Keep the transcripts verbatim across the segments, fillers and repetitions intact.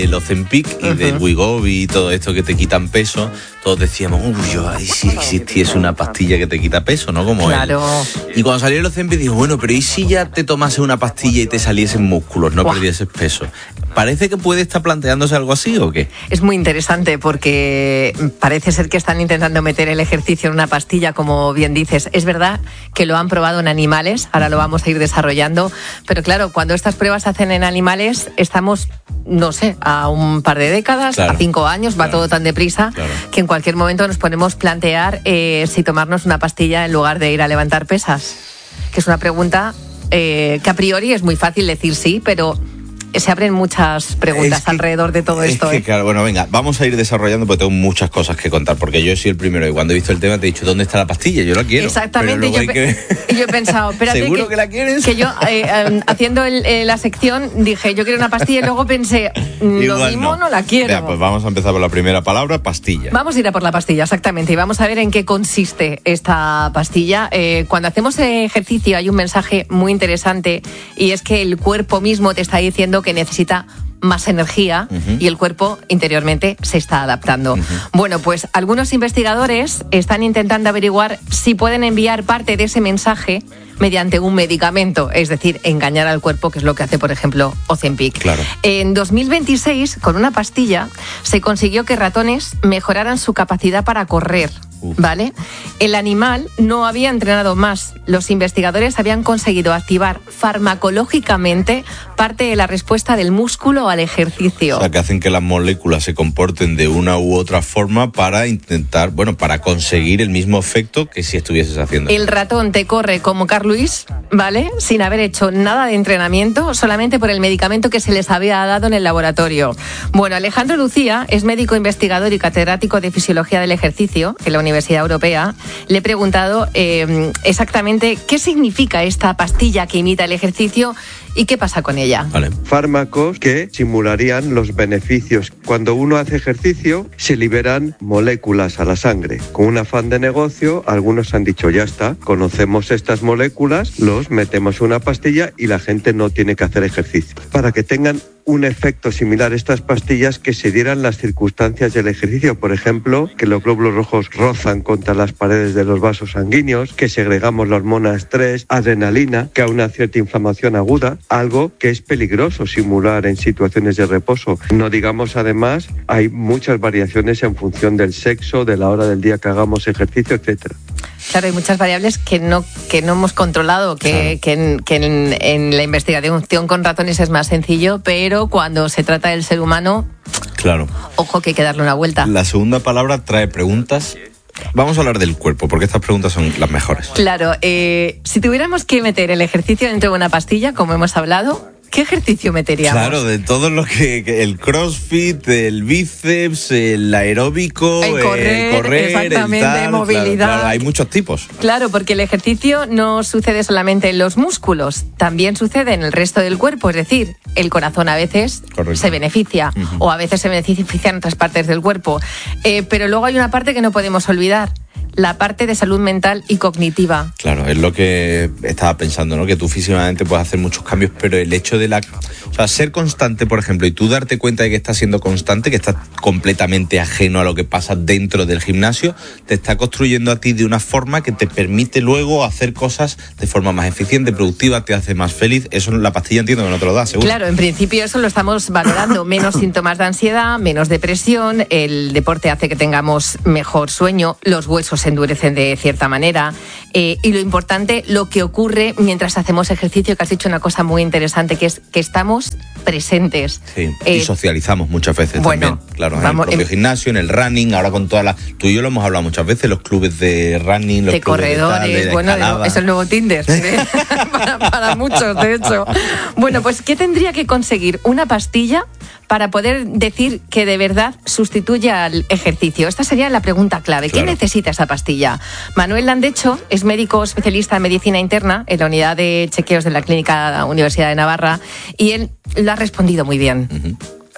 el Ozempic y uh-huh. del Wegovy y todo esto que te quitan peso, todos decíamos, uy, yo, ay, si existiese una pastilla que te quita peso, ¿no? Como claro. él. Y cuando salió el Ozempic digo, bueno, pero ¿y si ya te tomase una pastilla y te saliesen músculos, no Buah. perdieses peso? ¿Parece que puede estar planteándose algo así o qué? Es muy interesante porque parece ser que están intentando meter el ejercicio en una pastilla, como bien dices. Es verdad que lo han probado en animales, ahora lo vamos a ir desarrollando, pero claro, cuando estas pruebas se hacen en animales, estamos, no sé, a un par de décadas, claro. a cinco años, va claro. todo tan deprisa, claro. que en cualquier momento nos podemos plantear eh, si tomarnos una pastilla en lugar de ir a levantar pesas. Que es una pregunta eh, que a priori es muy fácil decir sí, pero se abren muchas preguntas es que, alrededor de todo esto. Es que, ¿eh? Claro, bueno, venga, vamos a ir desarrollando porque tengo muchas cosas que contar, porque yo soy el primero y cuando he visto el tema te he dicho, ¿dónde está la pastilla? Yo la quiero. Exactamente, y yo, que... yo he pensado, espérate, ¿seguro que, que la quieres? Que yo, eh, eh, haciendo el, eh, la sección, dije, yo quiero una pastilla y luego pensé, lo Igual mismo no. no la quiero. Vea, pues vamos a empezar por la primera palabra, pastilla. Vamos a ir a por la pastilla, exactamente, y vamos a ver en qué consiste esta pastilla. Eh, cuando hacemos ejercicio hay un mensaje muy interesante y es que el cuerpo mismo te está diciendo que necesita más energía uh-huh. y el cuerpo interiormente se está adaptando. Uh-huh. Bueno, pues algunos investigadores están intentando averiguar si pueden enviar parte de ese mensaje mediante un medicamento, es decir, engañar al cuerpo, que es lo que hace, por ejemplo, Ozempic. Claro. En dos mil veintiséis, con una pastilla, se consiguió que ratones mejoraran su capacidad para correr. Uf. ¿Vale? El animal no había entrenado más. Los investigadores habían conseguido activar farmacológicamente parte de la respuesta del músculo al ejercicio. O sea, que hacen que las moléculas se comporten de una u otra forma para intentar, bueno, para conseguir el mismo efecto que si estuvieses haciendo. El ratón te corre como Carl Lewis, ¿vale? Sin haber hecho nada de entrenamiento, solamente por el medicamento que se les había dado en el laboratorio. Bueno, Alejandro Lucía es médico investigador y catedrático de Fisiología del Ejercicio en la Universidad Europea. Le he preguntado eh, exactamente qué significa esta pastilla que imita el ejercicio y qué pasa con ella. Vale. Fármacos que simularían los beneficios. Cuando uno hace ejercicio, se liberan moléculas a la sangre. Con un afán de negocio, algunos han dicho, ya está, conocemos estas moléculas, los metemos en una pastilla y la gente no tiene que hacer ejercicio. Para que tengan un efecto similar a estas pastillas que se dieran las circunstancias del ejercicio. Por ejemplo, que los glóbulos rojos rozan contra las paredes de los vasos sanguíneos, que segregamos la hormona estrés, adrenalina, que hay una cierta inflamación aguda, algo que es peligroso simular en situaciones de reposo. No digamos, además, hay muchas variaciones en función del sexo, de la hora del día que hagamos ejercicio, etcétera. Claro, hay muchas variables que no que no hemos controlado, que, claro. que, en, que en, en la investigación con ratones es más sencillo, pero cuando se trata del ser humano, claro, ojo que hay que darle una vuelta. La segunda palabra trae preguntas. Vamos a hablar del cuerpo, porque estas preguntas son las mejores. Claro, eh, si tuviéramos que meter el ejercicio dentro de una pastilla, como hemos hablado, ¿qué ejercicio meteríamos? Claro, de todo lo que... el crossfit, el bíceps, el aeróbico, el correr, el correr exactamente, el tal, movilidad. Claro, claro, hay muchos tipos. Claro, porque el ejercicio no sucede solamente en los músculos, también sucede en el resto del cuerpo, es decir, el corazón a veces Correcto. se beneficia uh-huh. o a veces se beneficia en otras partes del cuerpo. Eh, pero luego hay una parte que no podemos olvidar, la parte de salud mental y cognitiva. Claro, es lo que estaba pensando, ¿no? Que tú físicamente puedes hacer muchos cambios, pero el hecho de la... O sea, ser constante, por ejemplo, y tú darte cuenta de que estás siendo constante, que estás completamente ajeno a lo que pasa dentro del gimnasio, te está construyendo a ti de una forma que te permite luego hacer cosas de forma más eficiente, productiva, te hace más feliz. Eso la pastilla entiendo que no te lo da, seguro. Claro, en principio eso lo estamos valorando. Menos síntomas de ansiedad, menos depresión, el deporte hace que tengamos mejor sueño, los huesos se endurecen de cierta manera eh, y lo importante, lo que ocurre mientras hacemos ejercicio, que has dicho una cosa muy interesante, que es que estamos presentes. Sí, eh, y socializamos muchas veces bueno, también, claro, en vamos, el propio en... gimnasio, en el running, ahora con todas las... Tú y yo lo hemos hablado muchas veces, los clubes de running, los de clubes corredores, de, tal, de bueno, escalada. Es el nuevo Tinder, ¿eh? para, para muchos, de hecho. Bueno, pues ¿qué tendría que conseguir una pastilla para poder decir que de verdad sustituye al ejercicio? Esta sería la pregunta clave. Claro. ¿Qué necesita esa pastilla? Manuel Landecho es médico especialista en medicina interna en la unidad de chequeos de la Clínica Universidad de Navarra y él lo ha respondido muy bien. Uh-huh.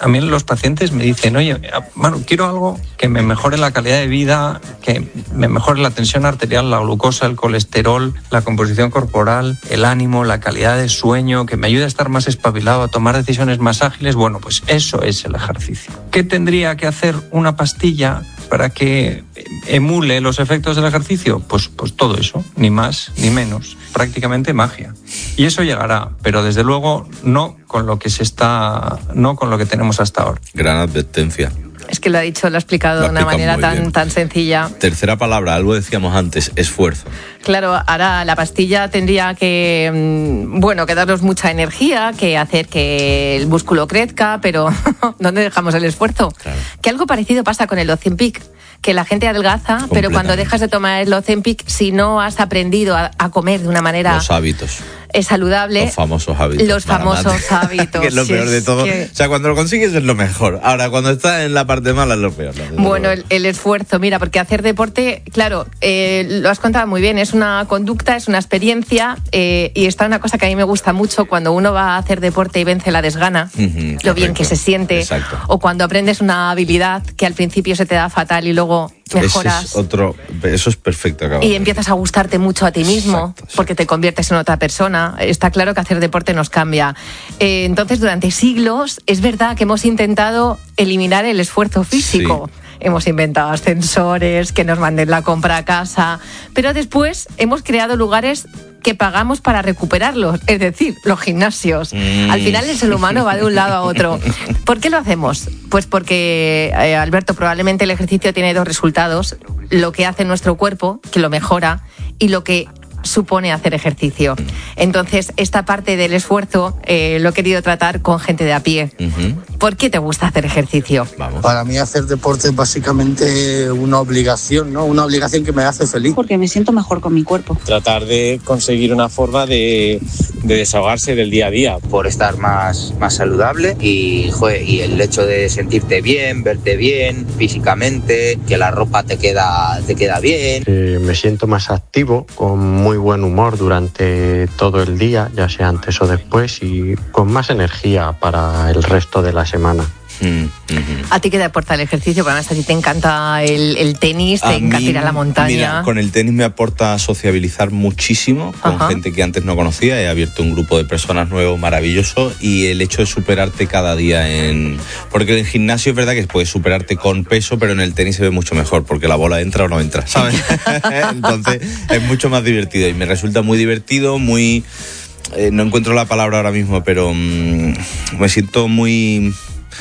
a mí los pacientes me dicen, oye, bueno, quiero algo que me mejore la calidad de vida, que me mejore la tensión arterial, la glucosa, el colesterol, la composición corporal, el ánimo, la calidad de sueño, que me ayude a estar más espabilado, a tomar decisiones más ágiles. Bueno, pues eso es el ejercicio. ¿Qué tendría que hacer una pastilla para que emule los efectos del ejercicio? Pues, pues todo eso, ni más ni menos, prácticamente magia. Y eso llegará, pero desde luego no con lo que se está, no con lo que tenemos hasta ahora. Gran advertencia. Es que lo ha dicho, lo ha explicado Lo ha de una explicado manera muy tan, bien. tan sencilla. Tercera palabra, algo decíamos antes, esfuerzo. Claro, ahora la pastilla tendría que, mm, bueno, que darnos mucha energía, que hacer que el músculo crezca, pero ¿dónde dejamos el esfuerzo? Claro. Que algo parecido pasa con el Ozempic, que la gente adelgaza, pero cuando dejas de tomar el Ozempic, si no has aprendido a, a comer de una manera Los hábitos. es saludable, Los famosos hábitos. los Maramate. famosos hábitos, que es lo si peor es de todo. que- O sea, cuando lo consigues es lo mejor. Ahora, cuando estás en la parte mala es lo peor. ¿no? Bueno, el, el esfuerzo, mira, porque hacer deporte, claro, eh, lo has contado muy bien, es una conducta, es una experiencia, eh, y está una cosa que a mí me gusta mucho cuando uno va a hacer deporte y vence la desgana, Ujú, lo bien correcto. que se siente, Exacto. o cuando aprendes una habilidad que al principio se te da fatal y luego Ese mejoras. es otro, eso es perfecto. acabado. Y empiezas a gustarte mucho a ti mismo, Exacto, exacto. porque te conviertes en otra persona. Está claro que hacer deporte nos cambia. Eh, entonces, durante siglos, es verdad que hemos intentado eliminar el esfuerzo físico. Sí. Hemos inventado ascensores, que nos manden la compra a casa, pero después hemos creado lugares que pagamos para recuperarlos, es decir, los gimnasios. Mm. Al final el ser humano va de un lado a otro. ¿Por qué lo hacemos? Pues porque, eh, Alberto, probablemente el ejercicio tiene dos resultados: lo que hace nuestro cuerpo, que lo mejora, y lo que supone hacer ejercicio. Entonces, esta parte del esfuerzo eh, lo he querido tratar con gente de a pie. Ujú. ¿Por qué te gusta hacer ejercicio? Vamos. Para mí hacer deporte es básicamente una obligación, ¿no? Una obligación que me hace feliz. Porque me siento mejor con mi cuerpo. Tratar de conseguir una forma de, de desahogarse del día a día. Por estar más, más saludable y, joder, y el hecho de sentirte bien, verte bien físicamente, que la ropa te queda, te queda bien. Eh, me siento más activo, con muy buen humor durante todo el día, ya sea antes o después, y con más energía para el resto de la semana. Mm, ujú. ¿A ti qué te aporta el ejercicio? Porque además a ti te encanta el, el tenis, te A encanta mí, ir a la montaña. Mira, con el tenis me aporta sociabilizar muchísimo con Ajá. gente que antes no conocía. He abierto un grupo de personas nuevo maravilloso, y el hecho de superarte cada día en... Porque en el gimnasio es verdad que puedes superarte con peso, pero en el tenis se ve mucho mejor porque la bola entra o no entra, ¿sabes? Entonces es mucho más divertido y me resulta muy divertido, muy... eh, no encuentro la palabra ahora mismo, pero mm, me siento muy...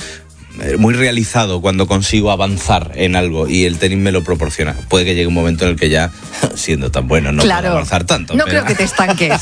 muy realizado cuando consigo avanzar en algo, y el tenis me lo proporciona. Puede que llegue un momento en el que ya, siendo tan bueno, no Claro. puedo avanzar tanto. No pero- creo que te estanques.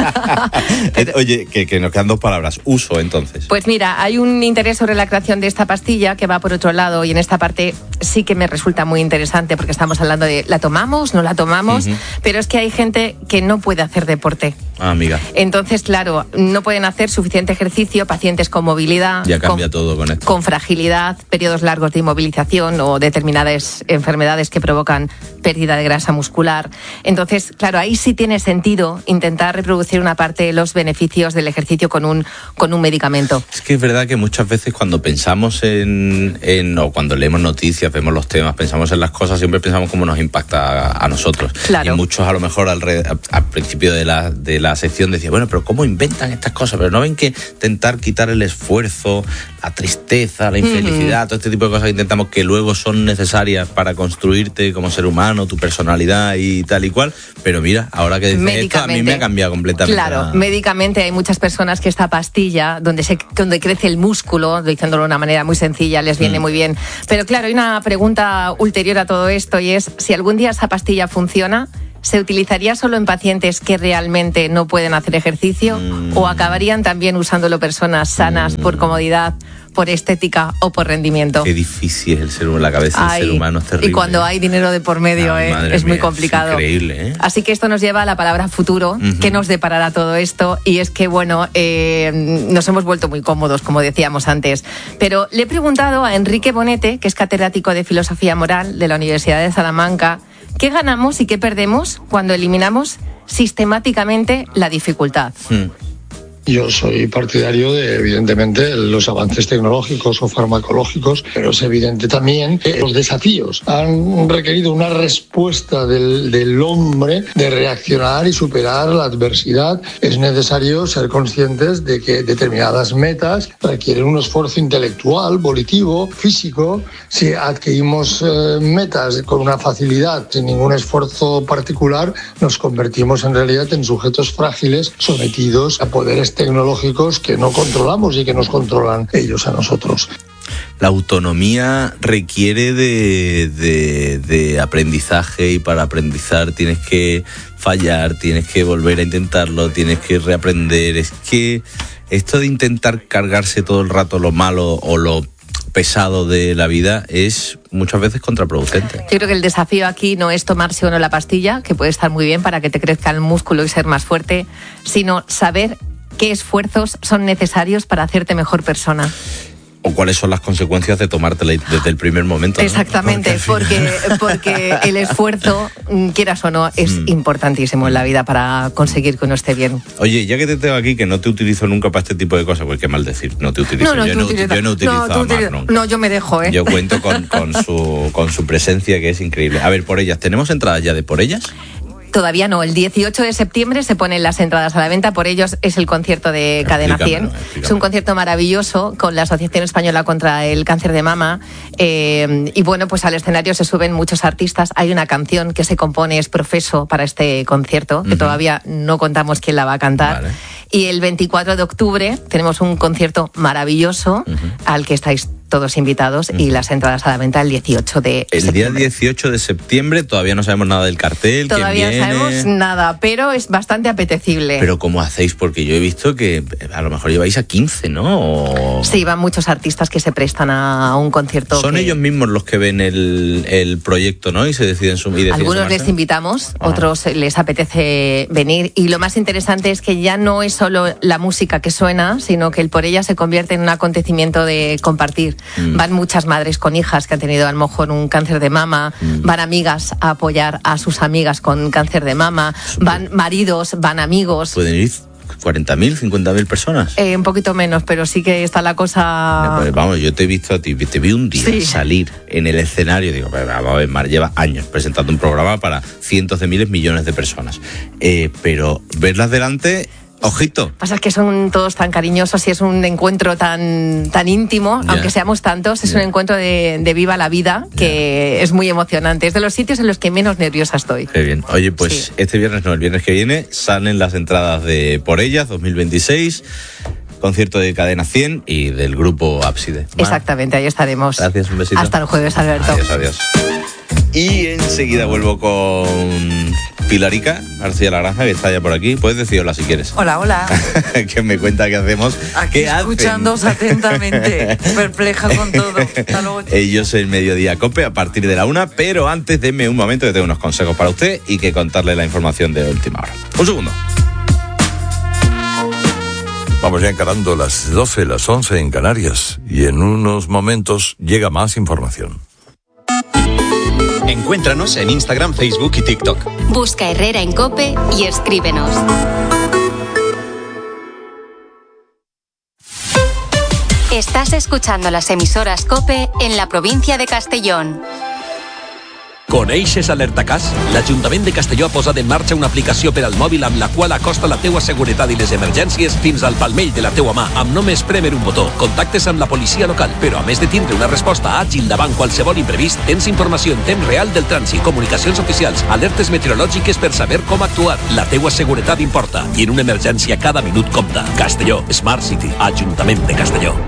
Eh, Oye, que, que nos quedan dos palabras. Uso, entonces. Pues mira, hay un interés sobre la creación de esta pastilla que va por otro lado, y en esta parte sí que me resulta muy interesante porque estamos hablando de ¿la tomamos? ¿No la tomamos? Ujú. Pero es que hay gente que no puede hacer deporte. Ah, amiga, Entonces, claro, no pueden hacer suficiente ejercicio, pacientes con movilidad, ya con, cambia todo con esto. con fragilidad, periodos largos de inmovilización o determinadas enfermedades que provocan pérdida de grasa muscular. Entonces, claro, ahí sí tiene sentido intentar reproducir una parte de los beneficios del ejercicio con un, con un medicamento. Es que es verdad que muchas veces cuando pensamos en, en o cuando leemos noticias, vemos los temas, pensamos en las cosas, siempre pensamos cómo nos impacta a, a nosotros. Claro. Y muchos a lo mejor al, re- al principio de la, de la sección decían, bueno, pero ¿cómo inventan estas cosas? Pero no ven que intentar quitar el esfuerzo, la tristeza, la infelicidad, todo este tipo de cosas que intentamos, que luego son necesarias para construirte como ser humano, tu personalidad y tal y cual. Pero mira, ahora que dices esto, a mí me ha cambiado completamente. Claro, la- médicamente hay muchas personas que esta pastilla, donde se donde crece el músculo, diciéndolo de una manera muy sencilla, les viene Mm. muy bien. Pero claro, hay una pregunta ulterior a todo esto, y es si algún día esa pastilla funciona, ¿se utilizaría solo en pacientes que realmente no pueden hacer ejercicio? Mm. ¿O acabarían también usándolo personas sanas por comodidad, por estética o por rendimiento? Qué difícil es el ser humano, la cabeza del Ay, ser humano es terrible. y cuando hay dinero de por medio, Ay, eh, madre es muy mía, complicado. Es increíble, ¿eh? Así que esto nos lleva a la palabra futuro, Ujú. que nos deparará todo esto, y es que, bueno, eh, nos hemos vuelto muy cómodos, como decíamos antes. Pero le he preguntado a Enrique Bonete, que es catedrático de Filosofía Moral de la Universidad de Salamanca, ¿qué ganamos y qué perdemos cuando eliminamos sistemáticamente la dificultad? Hmm. Yo soy partidario de, evidentemente, los avances tecnológicos o farmacológicos, pero es evidente también que los desafíos han requerido una respuesta del, del hombre de reaccionar y superar la adversidad. Es necesario ser conscientes de que determinadas metas requieren un esfuerzo intelectual, volitivo, físico. Si adquirimos eh, metas con una facilidad, sin ningún esfuerzo particular, nos convertimos en realidad en sujetos frágiles sometidos a poderes tecnológicos que no controlamos y que nos controlan ellos a nosotros. La autonomía requiere de, de, de aprendizaje, y para aprendizar tienes que fallar, tienes que volver a intentarlo, tienes que reaprender. Es que esto de intentar cargarse todo el rato lo malo o lo pesado de la vida es muchas veces contraproducente. Yo creo que el desafío aquí no es tomarse o no la pastilla, que puede estar muy bien para que te crezca el músculo y ser más fuerte, sino saber qué esfuerzos son necesarios para hacerte mejor persona. O cuáles son las consecuencias de tomártela desde el primer momento, ¿no? Exactamente, porque, porque, porque el esfuerzo, quieras o no, es mm. importantísimo en la vida para conseguir que uno esté bien. Oye, ya que te tengo aquí, que no te utilizo nunca para este tipo de cosas, pues qué mal decir, no te utilizo. No, no, yo, no, utiliza, yo no utilizo no, a utiliza, Mar nunca. No, yo me dejo, ¿eh? Yo cuento con, con, su, con su presencia, que es increíble. A ver, Por Ellas, ¿tenemos entradas ya de Por Ellas? Todavía no. El dieciocho de septiembre se ponen las entradas a la venta. Por Ellos es el concierto de Cadena cien. Es un concierto maravilloso con la Asociación Española contra el Cáncer de Mama. Eh, y bueno, pues al escenario se suben muchos artistas. Hay una canción que se compone, es Profeso, para este concierto, que uh-huh. todavía no contamos quién la va a cantar. Vale. Y el veinticuatro de octubre tenemos un concierto maravilloso uh-huh. al que estáis todos invitados uh-huh. y las entradas a la venta el dieciocho de el septiembre. El día dieciocho de septiembre todavía no sabemos nada del cartel. Todavía quién no viene. sabemos nada, pero es bastante apetecible. Pero ¿cómo hacéis? Porque yo he visto que a lo mejor lleváis a quince, ¿no? O... Sí, van muchos artistas que se prestan a un concierto. Son que... ellos mismos los que ven el, el proyecto, ¿no? Y se deciden sumir. Algunos sumarse. Les invitamos, Ajá. otros les apetece venir. Y lo más interesante es que ya no es solo la música que suena, sino que el Por Ella se convierte en un acontecimiento de compartir. Mm. Van muchas madres con hijas que han tenido a lo mejor un cáncer de mama, mm. van amigas a apoyar a sus amigas con cáncer de mama, van maridos, van amigos. Pueden ir cuarenta mil, cincuenta mil personas. Eh, un poquito menos, pero sí que está la cosa... Pues vamos, yo te he visto a ti, te vi un día sí. salir en el escenario, digo, vamos a ver, Mar lleva años presentando un programa para cientos de miles, millones de personas. Eh, pero verlas delante... Ojito. Pasa es que son todos tan cariñosos y es un encuentro tan, tan íntimo, yeah. aunque seamos tantos, es yeah. un encuentro de, de viva la vida que yeah. es muy emocionante. Es de los sitios en los que menos nerviosa estoy. Qué bien. Oye, pues sí. este viernes no, el viernes que viene salen las entradas de Por Ellas dos mil veintiséis. Concierto de Cadena cien y del grupo Ábside. Mar. Exactamente, ahí estaremos. Gracias, un besito. Hasta el jueves, Alberto. Adiós, adiós. Y enseguida vuelvo con Pilarica García Laranja, que está ya por aquí. Puedes decir hola si quieres. Hola, hola. Que me cuenta qué hacemos. Aquí ¿Qué escuchándoos atentamente, perpleja con todo. Hasta luego. Ellos el Mediodía Cope a partir de la una, pero antes denme un momento que tengo unos consejos para usted y que contarle la información de última hora. Un segundo. Vamos ya encarando las doce, las once en Canarias y en unos momentos llega más información. Encuéntranos en Instagram, Facebook y TikTok. Busca Herrera en COPE y escríbenos. Estás escuchando las emisoras COPE en la provincia de Castellón. Coneixes Alertacàs? L'Ajuntament de Castelló ha posat en marxa una aplicació per al mòbil amb la qual acosta la teua seguretat i les emergències fins al palmell de la teua mà, amb només prémer un botó. Contactes amb la policia local, però a més de tindre una resposta àgil davant qualsevol imprevist, tens informació en temps real del trànsit, comunicacions oficials, alertes meteorològiques per saber com actuar. La teua seguretat importa i en una emergència cada minut compta. Castelló, Smart City, Ajuntament de Castelló.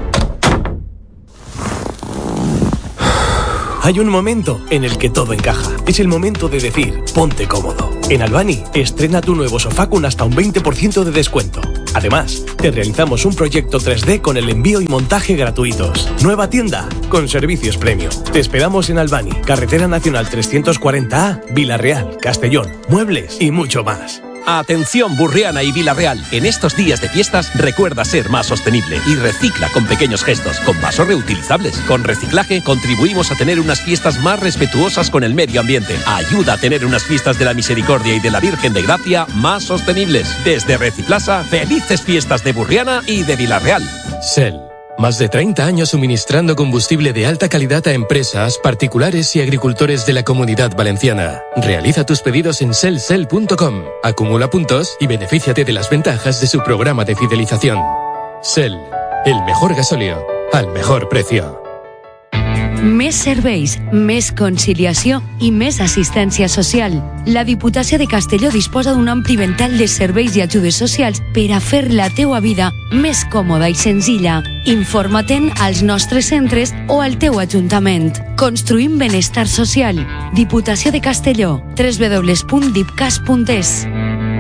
Hay un momento en el que todo encaja. Es el momento de decir, ponte cómodo. En Albani, estrena tu nuevo sofá con hasta un veinte por ciento de descuento. Además, te realizamos un proyecto tres D con el envío y montaje gratuitos. Nueva tienda, con servicios premium. Te esperamos en Albani, Carretera Nacional trescientos cuarenta A, Vila Real, Castellón, muebles y mucho más. Atención Burriana y Vila-real. En estos días de fiestas recuerda ser más sostenible y recicla con pequeños gestos, con vasos reutilizables. Con reciclaje contribuimos a tener unas fiestas más respetuosas con el medio ambiente. Ayuda a tener unas fiestas de la Misericordia y de la Virgen de Gracia más sostenibles. Desde Reciplaza, felices fiestas de Burriana y de Vila-real. Shell. Más de treinta años suministrando combustible de alta calidad a empresas, particulares y agricultores de la Comunidad Valenciana. Realiza tus pedidos en shell shell punto com, acumula puntos y benefíciate de las ventajas de su programa de fidelización. Shell, el mejor gasóleo al mejor precio. Més serveis, més conciliació i més assistència social. La Diputació de Castelló disposa d'un ampli ventall de serveis i ajudes socials per a fer la teua vida més còmoda i senzilla. Informa-te'n als nostres centres o al teu ajuntament. Construïm benestar social. Diputació de Castelló. doble u doble u doble u punt dipcas punt es.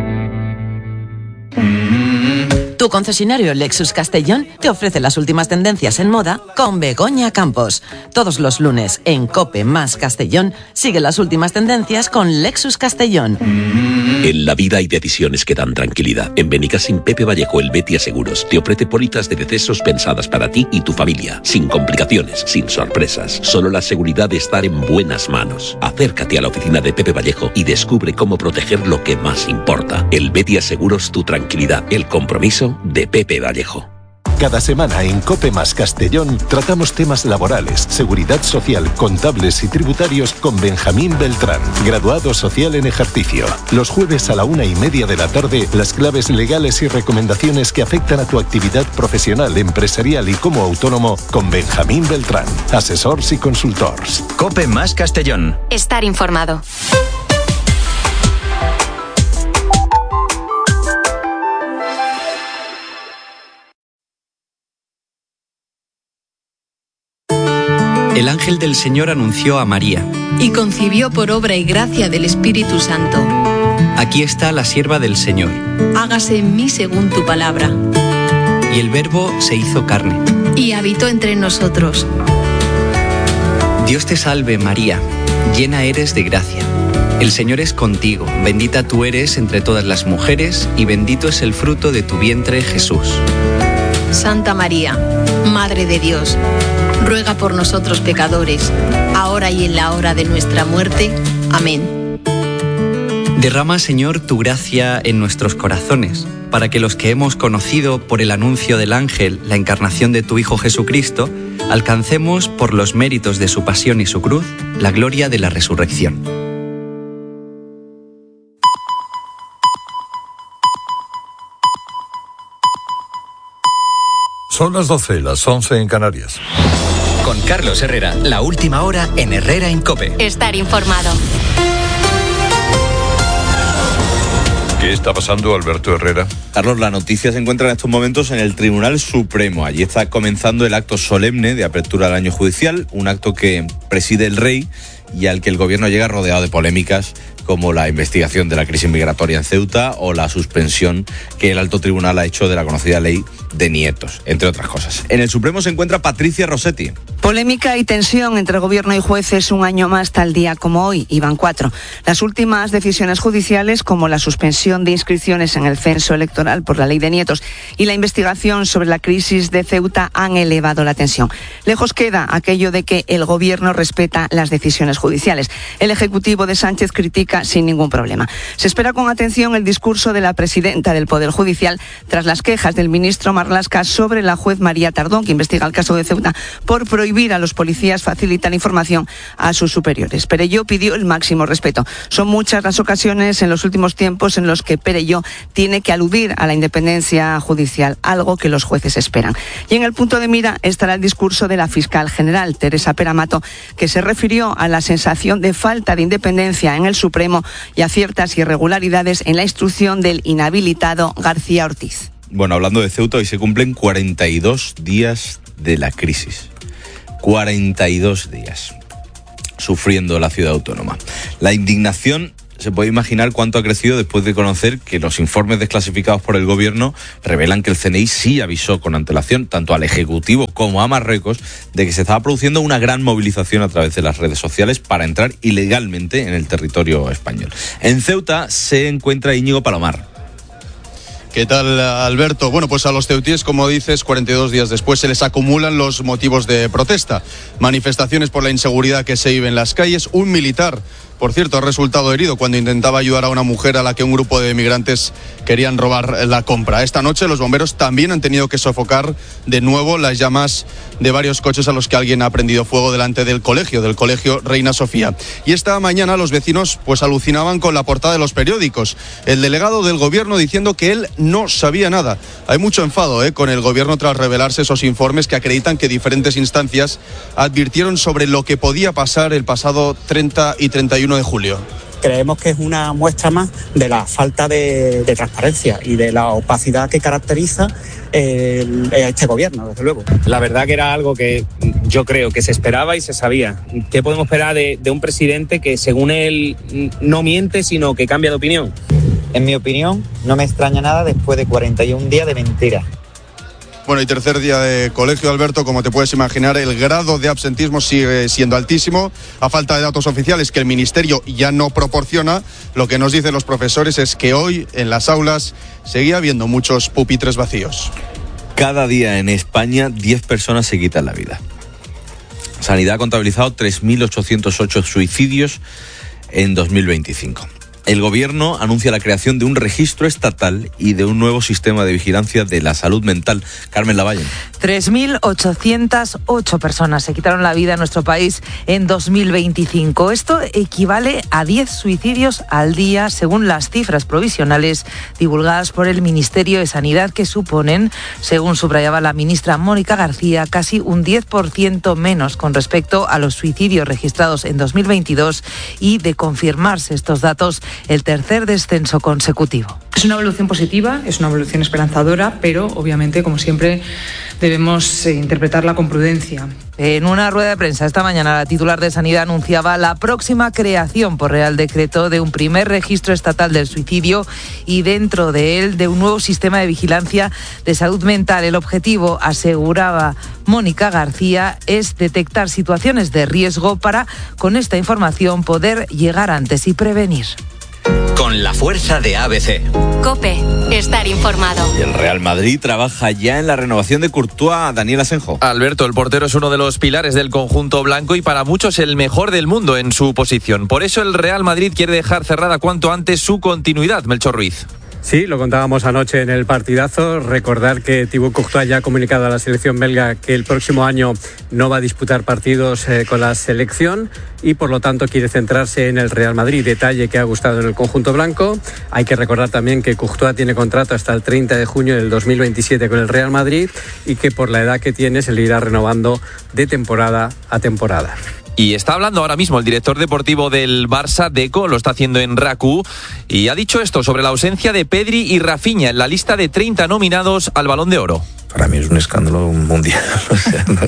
Tu concesionario Lexus Castellón te ofrece las últimas tendencias en moda con Begoña Campos. Todos los lunes en COPE más Castellón sigue las últimas tendencias con Lexus Castellón. En la vida hay decisiones que dan tranquilidad. En Benicassim Pepe Vallejo, el Betia Seguros, te ofrece pólizas de decesos pensadas para ti y tu familia, sin complicaciones, sin sorpresas. Solo la seguridad de estar en buenas manos. Acércate a la oficina de Pepe Vallejo y descubre cómo proteger lo que más importa. El Betia Seguros, tu tranquilidad, el compromiso de Pepe Vallejo. Cada semana en COPE más Castellón tratamos temas laborales, seguridad social, contables y tributarios con Benjamín Beltrán, graduado social en ejercicio. Los jueves a la una y media de la tarde, las claves legales y recomendaciones que afectan a tu actividad profesional, empresarial y como autónomo con Benjamín Beltrán, asesors y consultors. COPE más Castellón. Estar informado. El ángel del Señor anunció a María. Y concibió por obra y gracia del Espíritu Santo. Aquí está la sierva del Señor. Hágase en mí según tu palabra. Y el Verbo se hizo carne. Y habitó entre nosotros. Dios te salve, María, llena eres de gracia. El Señor es contigo, bendita tú eres entre todas las mujeres, y bendito es el fruto de tu vientre, Jesús. Santa María, Madre de Dios, ruega por nosotros pecadores, ahora y en la hora de nuestra muerte. Amén. Derrama, Señor, tu gracia en nuestros corazones, para que los que hemos conocido por el anuncio del ángel la encarnación de tu Hijo Jesucristo, alcancemos, por los méritos de su pasión y su cruz, la gloria de la resurrección. Son las doce, las once en Canarias. Con Carlos Herrera, la última hora en Herrera en COPE. Estar informado. ¿Qué está pasando, Alberto Herrera? Carlos, la noticia se encuentra en estos momentos en el Tribunal Supremo. Allí está comenzando el acto solemne de apertura del año judicial, un acto que preside el rey y al que el gobierno llega rodeado de polémicas, como la investigación de la crisis migratoria en Ceuta o la suspensión que el alto tribunal ha hecho de la conocida ley de nietos, entre otras cosas. En el Supremo se encuentra Patricia Rossetti. Polémica y tensión entre gobierno y jueces un año más tal día como hoy, y van cuatro. Las últimas decisiones judiciales, como la suspensión de inscripciones en el censo electoral por la ley de nietos y la investigación sobre la crisis de Ceuta, han elevado la tensión. Lejos queda aquello de que el gobierno respeta las decisiones judiciales. El Ejecutivo de Sánchez critica sin ningún problema. Se espera con atención el discurso de la presidenta del Poder Judicial tras las quejas del ministro Marlaska sobre la juez María Tardón, que investiga el caso de Ceuta por prohibir a los policías facilitar información a sus superiores. Perelló pidió el máximo respeto. Son muchas las ocasiones en los últimos tiempos en los que Perelló tiene que aludir a la independencia judicial, algo que los jueces esperan. Y en el punto de mira estará el discurso de la fiscal general, Teresa Peramato, que se refirió a la sensación de falta de independencia en el Supremo y a ciertas irregularidades en la instrucción del inhabilitado García Ortiz. Bueno, hablando de Ceuta, hoy se cumplen cuarenta y dos días de la crisis. cuarenta y dos días sufriendo la ciudad autónoma. La indignación se puede imaginar cuánto ha crecido después de conocer que los informes desclasificados por el gobierno revelan que el C N I sí avisó con antelación, tanto al Ejecutivo como a Marruecos, de que se estaba produciendo una gran movilización a través de las redes sociales para entrar ilegalmente en el territorio español. En Ceuta se encuentra Íñigo Palomar. ¿Qué tal, Alberto? Bueno, pues a los ceutíes, como dices, cuarenta y dos días después se les acumulan los motivos de protesta. Manifestaciones por la inseguridad que se vive en las calles. Un militar, por cierto, ha resultado herido cuando intentaba ayudar a una mujer a la que un grupo de migrantes querían robar la compra. Esta noche los bomberos también han tenido que sofocar de nuevo las llamas de varios coches a los que alguien ha prendido fuego delante del colegio, del colegio Reina Sofía. Y esta mañana los vecinos pues alucinaban con la portada de los periódicos. El delegado del gobierno diciendo que él no sabía nada. Hay mucho enfado ¿eh? con el gobierno tras revelarse esos informes que acreditan que diferentes instancias advirtieron sobre lo que podía pasar el pasado treinta y treinta y uno de julio. Creemos que es una muestra más de la falta de, de transparencia y de la opacidad que caracteriza el, este gobierno, desde luego. La verdad que era algo que yo creo que se esperaba y se sabía. ¿Qué podemos esperar de, de un presidente que, según él, no miente, sino que cambia de opinión? En mi opinión, no me extraña nada después de cuarenta y un días de mentira. Bueno, y tercer día de colegio, Alberto, como te puedes imaginar, el grado de absentismo sigue siendo altísimo. A falta de datos oficiales que el Ministerio ya no proporciona, lo que nos dicen los profesores es que hoy en las aulas seguía habiendo muchos pupitres vacíos. Cada día en España diez personas se quitan la vida. Sanidad ha contabilizado tres mil ochocientos ocho suicidios en dos mil veinticinco. El Gobierno anuncia la creación de un registro estatal y de un nuevo sistema de vigilancia de la salud mental. Carmen Lavalle. tres mil ochocientas ocho personas se quitaron la vida en nuestro país en dos mil veinticinco. Esto equivale a diez suicidios al día, según las cifras provisionales divulgadas por el Ministerio de Sanidad, que suponen, según subrayaba la ministra Mónica García, casi un diez por ciento menos con respecto a los suicidios registrados en dos mil veintidós y, de confirmarse estos datos, el tercer descenso consecutivo. Es una evolución positiva, es una evolución esperanzadora, pero obviamente, como siempre, debemos eh, interpretarla con prudencia. En una rueda de prensa esta mañana, la titular de Sanidad anunciaba la próxima creación por Real Decreto de un primer registro estatal del suicidio y, dentro de él, de un nuevo sistema de vigilancia de salud mental. El objetivo, aseguraba Mónica García, es detectar situaciones de riesgo para, con esta información, poder llegar antes y prevenir. Con la fuerza de A B C. COPE, estar informado. Y el Real Madrid trabaja ya en la renovación de Courtois. Daniel Asenjo. Alberto, el portero es uno de los pilares del conjunto blanco y para muchos el mejor del mundo en su posición. Por eso el Real Madrid quiere dejar cerrada cuanto antes su continuidad. Melchor Ruiz. Sí, lo contábamos anoche en el partidazo. Recordar que Thibaut Courtois ya ha comunicado a la selección belga que el próximo año no va a disputar partidos eh, con la selección y por lo tanto quiere centrarse en el Real Madrid. Detalle que ha gustado en el conjunto blanco. Hay que recordar también que Courtois tiene contrato hasta el treinta de junio del dos mil veintisiete con el Real Madrid y que por la edad que tiene se le irá renovando de temporada a temporada. Y está hablando ahora mismo el director deportivo del Barça, Deco, lo está haciendo en RACU, y ha dicho esto sobre la ausencia de Pedri y Rafinha en la lista de treinta nominados al Balón de Oro. Para mí es un escándalo mundial. O sea, no,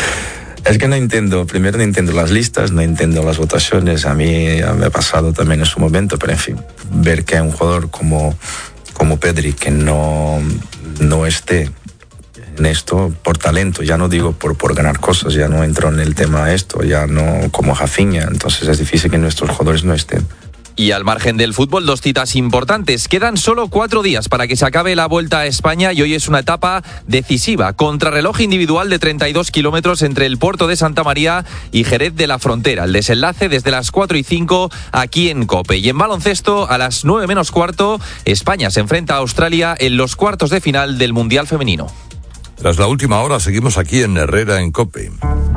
es que no entiendo, primero no entiendo las listas, no entiendo las votaciones. A mí ya me ha pasado también en su momento, pero en fin, ver que hay un jugador como, como Pedri que no, no esté en esto por talento, ya no digo por, por ganar cosas, ya no entro en el tema esto, ya no como Rafinha, entonces es difícil que nuestros jugadores no estén. Y al margen del fútbol, dos citas importantes. Quedan solo cuatro días para que se acabe la Vuelta a España y hoy es una etapa decisiva. Contrarreloj individual de treinta y dos kilómetros entre el puerto de Santa María y Jerez de la Frontera. El desenlace desde las cuatro y cinco aquí en COPE. Y en baloncesto, a las nueve menos cuarto, España se enfrenta a Australia en los cuartos de final del Mundial Femenino. Tras la última hora, seguimos aquí en Herrera en COPE.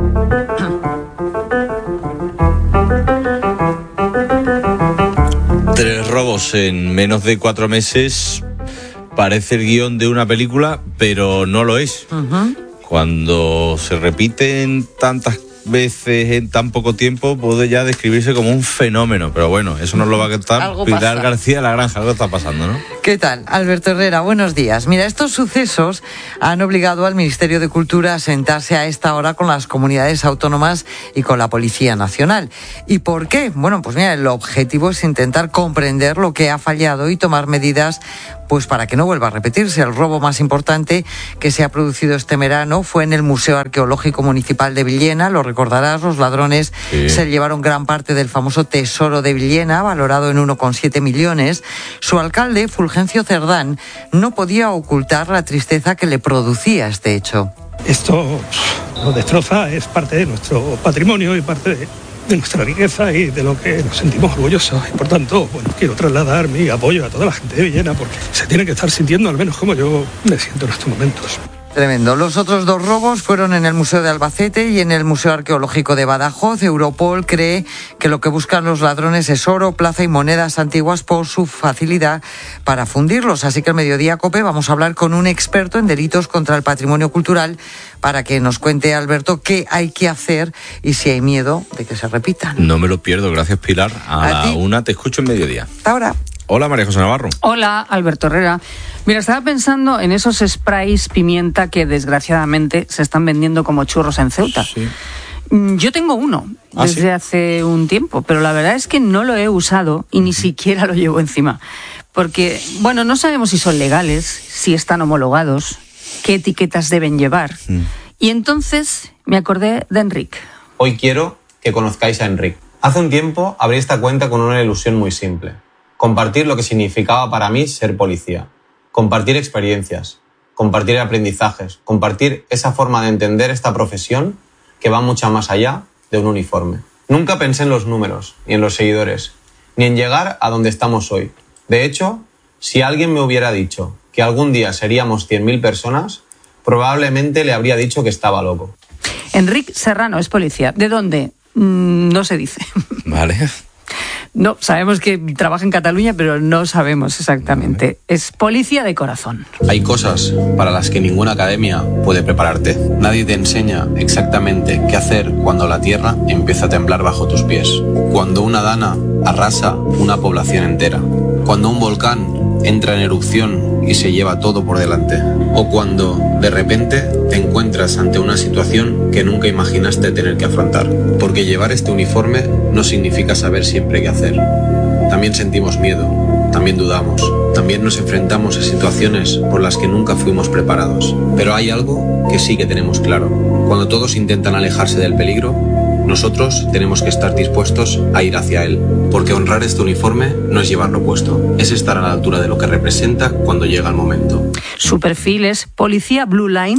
Tres robos en menos de cuatro meses. Parece el guión de una película, pero no lo es. Uh-huh. Cuando se repiten tantas veces en tan poco tiempo puede ya describirse como un fenómeno. Pero bueno, eso nos lo va a contar Pilar García de la Granja. Algo está pasando, ¿no? ¿Qué tal? Alberto Herrera, buenos días. Mira, estos sucesos han obligado al Ministerio de Cultura a sentarse a esta hora con las comunidades autónomas y con la Policía Nacional. ¿Y por qué? Bueno, pues mira, el objetivo es intentar comprender lo que ha fallado y tomar medidas pues para que no vuelva a repetirse. El robo más importante que se ha producido este verano fue en el Museo Arqueológico Municipal de Villena. Lo recordarás, los ladrones sí. se llevaron gran parte del famoso tesoro de Villena, valorado en uno coma siete millones. Su alcalde, Fulgencio Cerdán, no podía ocultar la tristeza que le producía este hecho. Esto lo destroza, es parte de nuestro patrimonio y parte de... de nuestra riqueza y de lo que nos sentimos orgullosos. Y por tanto, bueno, quiero trasladar mi apoyo a toda la gente de Villena porque se tiene que estar sintiendo al menos como yo me siento en estos momentos. Tremendo. Los otros dos robos fueron en el Museo de Albacete y en el Museo Arqueológico de Badajoz. Europol cree que lo que buscan los ladrones es oro, plata y monedas antiguas por su facilidad para fundirlos. Así que el Mediodía COPE vamos a hablar con un experto en delitos contra el patrimonio cultural para que nos cuente, Alberto, qué hay que hacer y si hay miedo de que se repitan. No me lo pierdo. Gracias, Pilar. A, ¿A la ti? Una te escucho en Mediodía. Hasta ahora. Hola, María José Navarro. Hola, Alberto Herrera. Mira, estaba pensando en esos sprays pimienta que desgraciadamente se están vendiendo como churros en Ceuta. Sí. Yo tengo uno ¿Ah, desde sí? hace un tiempo, pero la verdad es que no lo he usado y ni siquiera lo llevo encima. Porque, bueno, no sabemos si son legales, si están homologados, qué etiquetas deben llevar. Mm. Y entonces me acordé de Enric. Hoy quiero que conozcáis a Enric. Hace un tiempo abrí esta cuenta con una ilusión muy simple. Compartir lo que significaba para mí ser policía. Compartir experiencias, compartir aprendizajes, compartir esa forma de entender esta profesión que va mucho más allá de un uniforme. Nunca pensé en los números, ni en los seguidores, ni en llegar a donde estamos hoy. De hecho, si alguien me hubiera dicho que algún día seríamos cien mil personas, probablemente le habría dicho que estaba loco. Enric Serrano es policía. ¿De dónde? Mm, no se dice. Vale. No, sabemos que trabaja en Cataluña, pero no sabemos exactamente. Es policía de corazón. Hay cosas para las que ninguna academia puede prepararte. Nadie te enseña exactamente qué hacer cuando la tierra empieza a temblar bajo tus pies. Cuando una dana arrasa una población entera. Cuando un volcán entra en erupción y se lleva todo por delante. O cuando, de repente, te encuentras ante una situación que nunca imaginaste tener que afrontar. Porque llevar este uniforme no significa saber siempre qué hacer. También sentimos miedo, también dudamos, también nos enfrentamos a situaciones por las que nunca fuimos preparados. Pero hay algo que sí que tenemos claro. Cuando todos intentan alejarse del peligro, nosotros tenemos que estar dispuestos a ir hacia él, porque honrar este uniforme no es llevarlo puesto, es estar a la altura de lo que representa cuando llega el momento. Su perfil es Policía Blue Line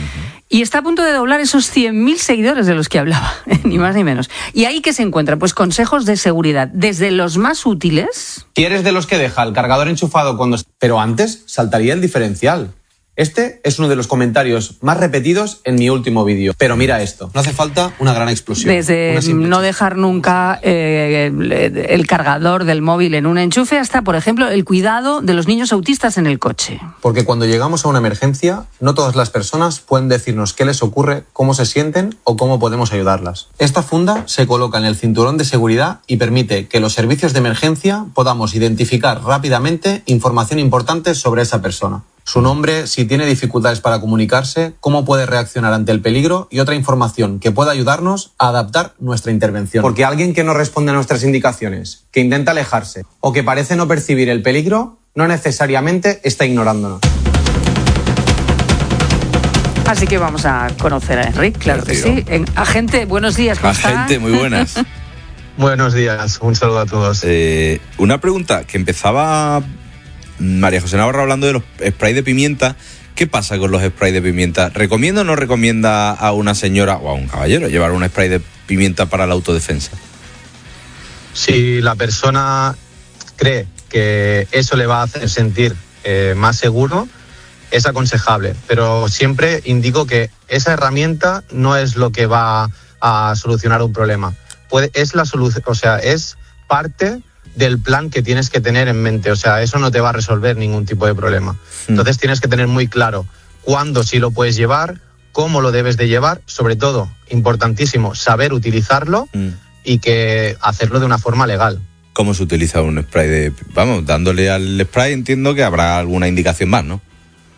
y está a punto de doblar esos cien mil seguidores de los que hablaba, ni más ni menos. ¿Y ahí qué se encuentra? Pues consejos de seguridad, desde los más útiles... Si eres de los que deja el cargador enchufado cuando... Pero antes saltaría el diferencial. Este es uno de los comentarios más repetidos en mi último vídeo. Pero mira esto, no hace falta una gran explosión. Desde no dejar nunca eh, el cargador del móvil en un enchufe hasta, por ejemplo, el cuidado de los niños autistas en el coche. Porque cuando llegamos a una emergencia, no todas las personas pueden decirnos qué les ocurre, cómo se sienten o cómo podemos ayudarlas. Esta funda se coloca en el cinturón de seguridad y permite que los servicios de emergencia podamos identificar rápidamente información importante sobre esa persona. Su nombre, si tiene dificultades para comunicarse, cómo puede reaccionar ante el peligro y otra información que pueda ayudarnos a adaptar nuestra intervención. Porque alguien que no responde a nuestras indicaciones, que intenta alejarse o que parece no percibir el peligro, no necesariamente está ignorándonos. Así que vamos a conocer a Enric, claro que sí. En, agente, buenos días, ¿cómo está? Agente, muy buenas. Buenos días, un saludo a todos. Eh, una pregunta que empezaba... María José Navarro hablando de los sprays de pimienta. ¿Qué pasa con los sprays de pimienta? ¿Recomienda o no recomienda a una señora o a un caballero llevar un spray de pimienta para la autodefensa? Si la persona cree que eso le va a hacer sentir eh, más seguro, es aconsejable. Pero siempre indico que esa herramienta no es lo que va a solucionar un problema. Puede, es la solución, o sea, es parte del plan que tienes que tener en mente. O sea, eso no te va a resolver ningún tipo de problema. Entonces tienes que tener muy claro cuándo sí lo puedes llevar, cómo lo debes de llevar, sobre todo, importantísimo, saber utilizarlo mm. y que hacerlo de una forma legal. ¿Cómo se utiliza un spray de...? Vamos, dándole al spray entiendo que habrá alguna indicación más, ¿no?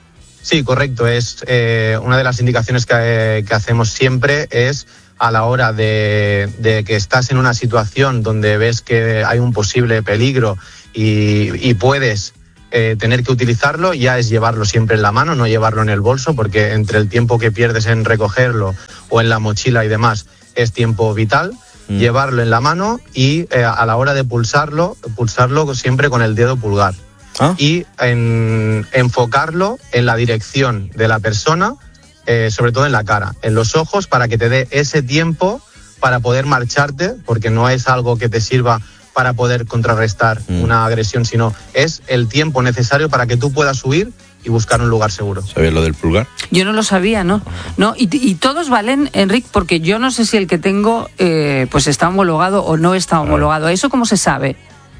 Sí, correcto. Es eh, una de las indicaciones que, que hacemos siempre es a la hora de, de que estás en una situación donde ves que hay un posible peligro y, y puedes eh, tener que utilizarlo, ya es llevarlo siempre en la mano, no llevarlo en el bolso, porque entre el tiempo que pierdes en recogerlo o en la mochila y demás es tiempo vital. Mm. Llevarlo en la mano y eh, a la hora de pulsarlo, pulsarlo siempre con el dedo pulgar. ¿Ah? Y en, enfocarlo en la dirección de la persona, eh, sobre todo en la cara, en los ojos, para que te dé ese tiempo para poder marcharte, porque no es algo que te sirva para poder contrarrestar mm. una agresión, sino es el tiempo necesario para que tú puedas huir y buscar un lugar seguro. ¿Sabías lo del pulgar? Yo no lo sabía, ¿no? no y, y todos valen, Enric, porque yo no sé si el que tengo eh, pues está homologado o no está homologado. ¿Eso cómo se sabe?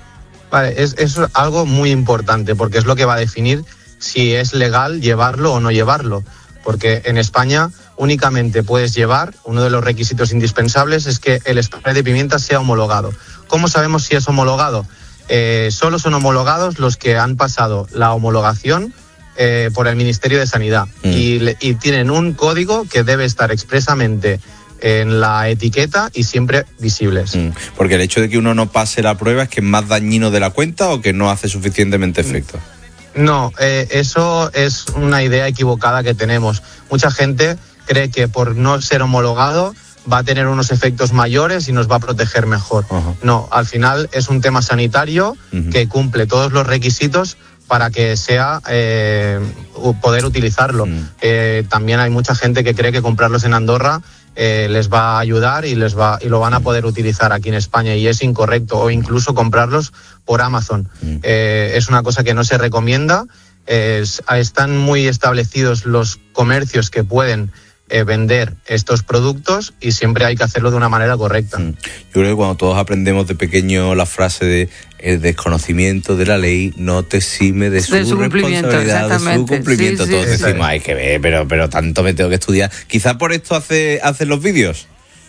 Vale, es, es algo muy importante, porque es lo que va a definir si es legal llevarlo o no llevarlo. Porque en España únicamente puedes llevar, uno de los requisitos indispensables es que el spray de pimienta sea homologado. ¿Cómo sabemos si es homologado? Eh, solo son homologados los que han pasado la homologación Eh, por el Ministerio de Sanidad mm. y, le, y tienen un código que debe estar expresamente en la etiqueta y siempre visibles. Mm. Porque el hecho de que uno no pase la prueba es que es más dañino de la cuenta o que no hace suficientemente efecto. No, eh, eso es una idea equivocada que tenemos. Mucha gente cree que por no ser homologado va a tener unos efectos mayores y nos va a proteger mejor. Uh-huh. No, al final es un tema sanitario uh-huh. que cumple todos los requisitos para que sea eh, poder utilizarlo. Mm. Eh, también hay mucha gente que cree que comprarlos en Andorra eh, les va a ayudar y les va y lo van a poder utilizar aquí en España, y es incorrecto, o incluso comprarlos por Amazon. Mm. Eh, es una cosa que no se recomienda. Eh, están muy establecidos los comercios que pueden Eh, vender estos productos y siempre hay que hacerlo de una manera correcta. Yo creo que cuando todos aprendemos de pequeño la frase de el desconocimiento de la ley no te exime de su, de su responsabilidad, de su cumplimiento. Sí, todos sí, decimos, sí. hay que ver, pero, pero tanto me tengo que estudiar. Quizá por esto hace, hacen los vídeos.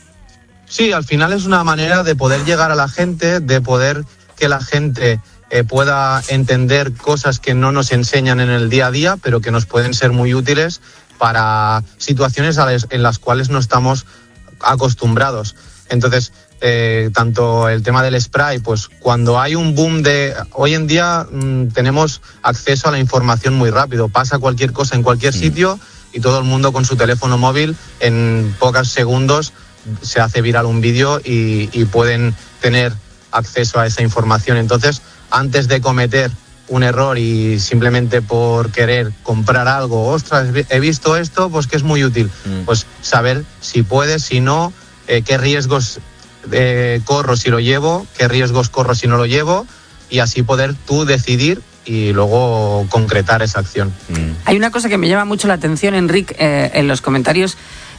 Sí, al final es una manera de poder llegar a la gente, de poder que la gente eh, pueda entender cosas que no nos enseñan en el día a día, pero que nos pueden ser muy útiles para situaciones en las cuales no estamos acostumbrados. Entonces, eh, tanto el tema del spray, pues cuando hay un boom de... Hoy en día mmm, tenemos acceso a la información muy rápido, pasa cualquier cosa en cualquier mm. sitio y todo el mundo con su teléfono móvil en pocos segundos se hace viral un vídeo y, y pueden tener acceso a esa información. Entonces, antes de cometer un error y simplemente por querer comprar algo, ostras, he visto esto, pues que es muy útil. Mm. Pues saber si puedes, si no, eh, qué riesgos eh, corro si lo llevo, qué riesgos corro si no lo llevo, y así poder tú decidir y luego concretar esa acción. Mm. Hay una cosa que me llama mucho la atención, Enric, eh, en los comentarios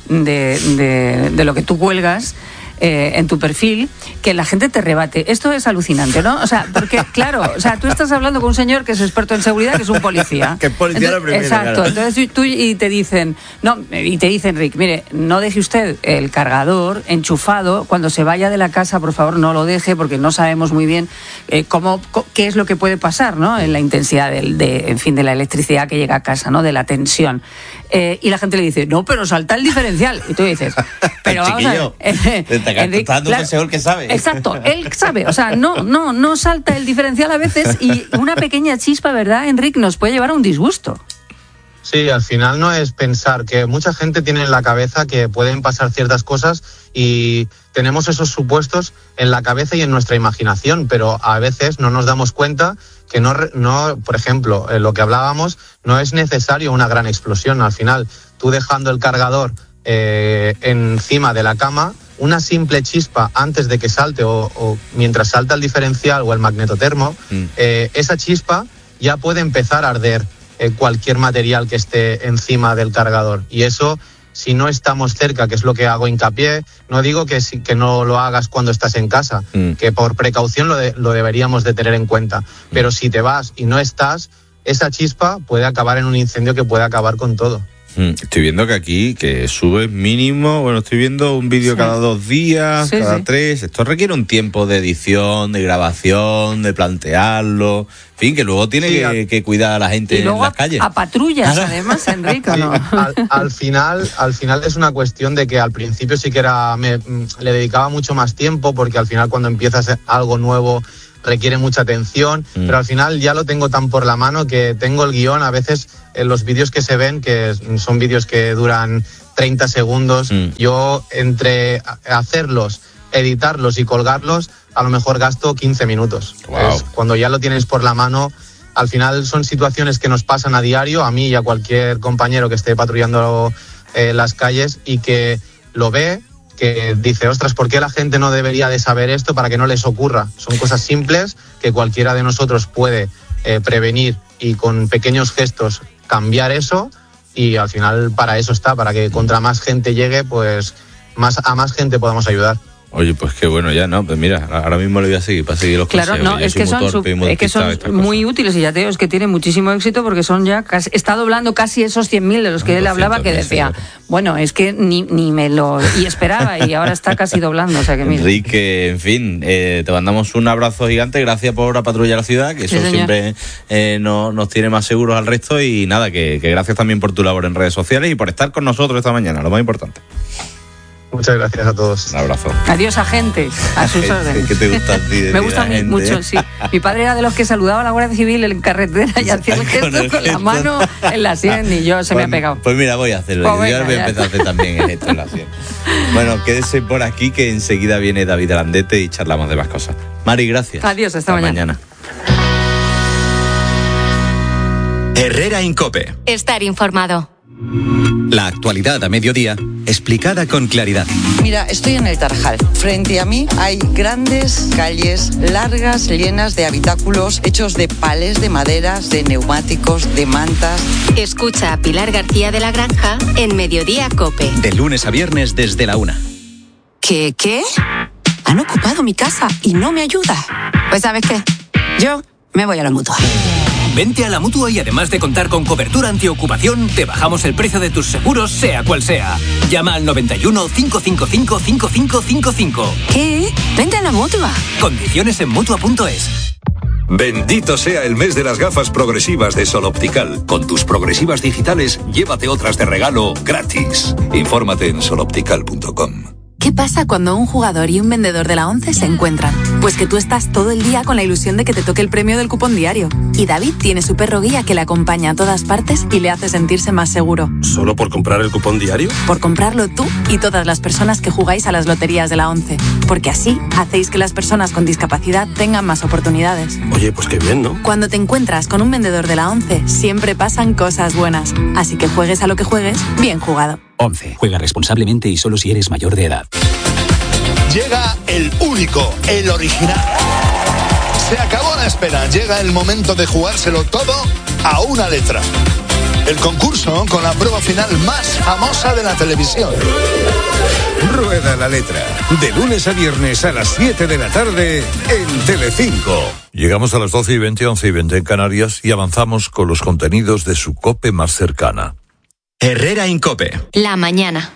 de, de, de lo que tú cuelgas, Eh, en tu perfil, que la gente te rebate. Esto es alucinante, ¿no? O sea, porque, claro, o sea, tú estás hablando con un señor que es experto en seguridad, que es un policía. que es policía Entonces, lo primero, exacto. Claro. Entonces tú y te dicen, no, y te dicen, Rick, mire, no deje usted el cargador enchufado cuando se vaya de la casa, por favor, no lo deje, porque no sabemos muy bien eh, cómo, qué es lo que puede pasar, ¿no? En la intensidad del, de, en fin, de la electricidad que llega a casa, ¿no? De la tensión. Eh, y la gente le dice, no, pero salta el diferencial. Y tú dices, pero vamos a ver. Eh, Enrique, está dando claro, un consejo que sabe. Exacto, él sabe. O sea, no, no, no salta el diferencial a veces, y una pequeña chispa, ¿verdad, Enric? Nos puede llevar a un disgusto. Sí, al final no es pensar, que mucha gente tiene en la cabeza que pueden pasar ciertas cosas y tenemos esos supuestos en la cabeza y en nuestra imaginación, pero a veces no nos damos cuenta que no, no por ejemplo, en lo que hablábamos, no es necesario una gran explosión. Al final, tú dejando el cargador eh, encima de la cama, una simple chispa antes de que salte o, o mientras salta el diferencial o el magnetotermo, mm. eh, esa chispa ya puede empezar a arder eh, cualquier material que esté encima del cargador. Y eso, si no estamos cerca, que es lo que hago hincapié, no digo que, si, que no lo hagas cuando estás en casa, mm. que por precaución lo, de, lo deberíamos de tener en cuenta. Mm. Pero si te vas y no estás, esa chispa puede acabar en un incendio que puede acabar con todo. Estoy viendo que aquí, que sube mínimo, bueno, estoy viendo un vídeo sí. cada dos días, sí, cada sí. tres. Esto requiere un tiempo de edición, de grabación, de plantearlo. En fin, que luego tiene sí, que, al... que cuidar a la gente y luego en las calles. A patrullas, además, Enrique, ¿no? al, al final, al final es una cuestión de que al principio sí que era, me, le dedicaba mucho más tiempo, porque al final cuando empiezas algo nuevo requiere mucha atención, mm. pero al final ya lo tengo tan por la mano que tengo el guión. A veces en los vídeos que se ven, que son vídeos que duran treinta segundos, mm. yo entre hacerlos, editarlos y colgarlos, a lo mejor gasto quince minutos. Wow. Entonces, cuando ya lo tienes por la mano, al final son situaciones que nos pasan a diario, a mí y a cualquier compañero que esté patrullando eh, las calles y que lo ve, que dice, ostras, ¿por qué la gente no debería de saber esto para que no les ocurra? Son cosas simples que cualquiera de nosotros puede eh, prevenir y con pequeños gestos cambiar eso, y al final para eso está, para que contra más gente llegue, pues más a más gente podamos ayudar. Oye, pues qué bueno, ya, ¿no? Pues mira, ahora mismo lo voy a seguir para seguir los claro, consejos. No, es que, son su, es que son muy útiles, y ya te digo, es que tiene muchísimo éxito, porque son ya casi, está doblando casi esos cien mil de los que él hablaba, que decía, bueno, es que ni, ni me lo y esperaba, y ahora está casi doblando, o sea que mira. Enrique, en fin, eh, te mandamos un abrazo gigante, gracias por la patrulla de la ciudad, que eso sí, siempre eh, no, nos tiene más seguros al resto, y nada, que, que gracias también por tu labor en redes sociales y por estar con nosotros esta mañana, lo más importante. Muchas gracias a todos. Un abrazo. Adiós, agente. A sus órdenes. ¿Qué te gusta a ti? Me gusta a mí mucho, sí. Mi padre era de los que saludaba a la Guardia Civil en carretera y hacía el gesto con, el con gesto. La mano en la sien, y yo se pues, me ha pegado. Pues mira, voy a hacerlo. Pues yo venga, voy a empezar a hacer también el gesto en la sien. Bueno, quédese por aquí, que enseguida viene David Alandete y charlamos de más cosas. Mari, gracias. Adiós, hasta, hasta mañana. mañana. Herrera Incope. Estar informado. La actualidad a mediodía, explicada con claridad. Mira, estoy en el Tarajal. Frente a mí hay grandes calles largas, llenas de habitáculos hechos de palés de maderas, de neumáticos, de mantas. Escucha a Pilar García de la Granja en Mediodía Cope. De lunes a viernes desde la una. ¿Qué? ¿Qué? Han ocupado mi casa y no me ayuda. Pues ¿sabes qué? Yo me voy a la Mutua. Vente a la Mutua y además de contar con cobertura antiocupación, te bajamos el precio de tus seguros, sea cual sea. Llama al noventa y uno, cinco cinco cinco, cinco cinco cinco cinco. ¿Qué? Vente a la Mutua. Condiciones en Mutua punto es. Bendito sea el mes de las gafas progresivas de Sol Optical. Con tus progresivas digitales, llévate otras de regalo gratis. Infórmate en sol optical punto com. ¿Qué pasa cuando un jugador y un vendedor de la ONCE se encuentran? Pues que tú estás todo el día con la ilusión de que te toque el premio del cupón diario. Y David tiene su perro guía que le acompaña a todas partes y le hace sentirse más seguro. ¿Solo por comprar el cupón diario? Por comprarlo tú y todas las personas que jugáis a las loterías de la ONCE. Porque así hacéis que las personas con discapacidad tengan más oportunidades. Oye, pues qué bien, ¿no? Cuando te encuentras con un vendedor de la ONCE, siempre pasan cosas buenas. Así que juegues a lo que juegues, bien jugado. ONCE. Juega responsablemente y solo si eres mayor de edad. Llega el único, el original. Se acabó la espera. Llega el momento de jugárselo todo a una letra. El concurso con la prueba final más famosa de la televisión. Rueda la letra. De lunes a viernes a las siete de la tarde en Telecinco. Llegamos a las doce y veinte, once y veinte en Canarias y avanzamos con los contenidos de su COPE más cercana. Herrera Incope. La mañana.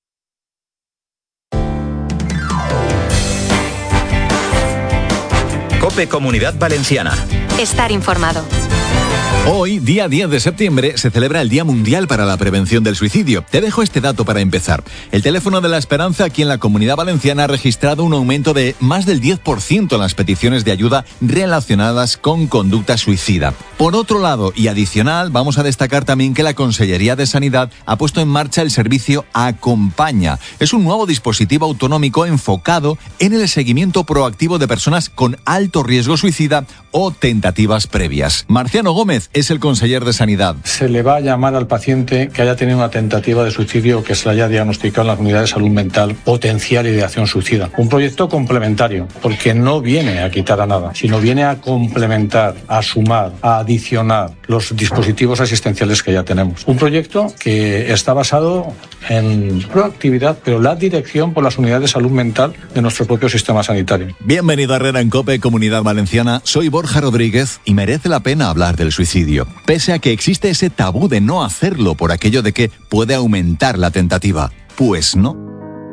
COPE Comunidad Valenciana. Estar informado. Hoy, día diez de septiembre, se celebra el Día Mundial para la Prevención del Suicidio. Te dejo este dato para empezar. El teléfono de la esperanza aquí en la Comunidad Valenciana ha registrado un aumento de más del diez por ciento en las peticiones de ayuda relacionadas con conducta suicida. Por otro lado, y adicional, vamos a destacar también que la Consellería de Sanidad ha puesto en marcha el servicio Acompaña. Es un nuevo dispositivo autonómico enfocado en el seguimiento proactivo de personas con alto riesgo suicida o tentativas previas. Marciano Gómez es el conseller de Sanidad. Se le va a llamar al paciente que haya tenido una tentativa de suicidio o que se le haya diagnosticado en la unidad de salud mental potencial ideación suicida. Un proyecto complementario, porque no viene a quitar a nada, sino viene a complementar, a sumar, a adicionar los dispositivos asistenciales que ya tenemos. Un proyecto que está basado en proactividad, pero la dirección por las unidades de salud mental de nuestro propio sistema sanitario. Bienvenido a Herrera en COPE, Comunidad Valenciana. Soy Borja Rodríguez y merece la pena hablar del suicidio. suicidio, pese a que existe ese tabú de no hacerlo por aquello de que puede aumentar la tentativa. Pues no.